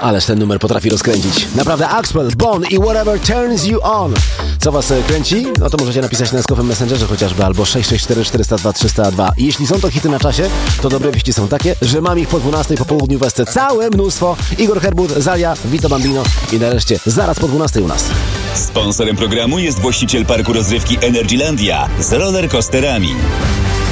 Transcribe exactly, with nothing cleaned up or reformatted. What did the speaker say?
Ależ ten numer potrafi rozkręcić. Naprawdę, Axwell, Bon i Whatever Turns You On. Co was e, kręci? No to możecie napisać na skowym Messengerze chociażby, albo sześć sześć cztery cztery zero dwa trzy zero dwa. Jeśli są to hity na czasie, to dobre wieści są takie, że mam ich po dwunastej po południu w Esce całe mnóstwo. Igor Herbut, Zalia, Vito Bambino i nareszcie zaraz po dwunastej u nas. Sponsorem programu jest właściciel parku rozrywki Energylandia z rollercoasterami.